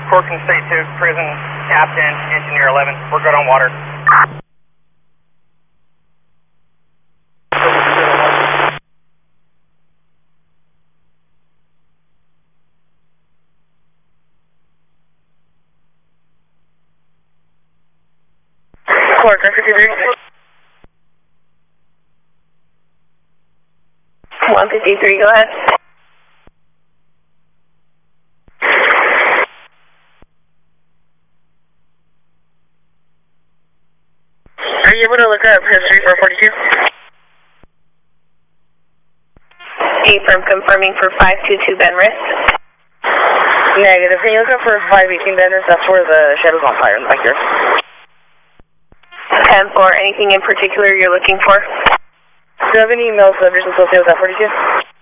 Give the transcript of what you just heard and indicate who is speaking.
Speaker 1: Corcoran State 2, prison captain, engineer 11. We're good on water.
Speaker 2: Clark, 153. 153, go ahead. Are you able to look up history for 42?
Speaker 3: Affirm, confirming for 522 Benris.
Speaker 2: Negative. Can you look up for 518 Benris? That's where the shadow's on fire in the backyard.
Speaker 3: 10-4, anything in particular you're looking for?
Speaker 2: Do you have any email subjects associated with that 42?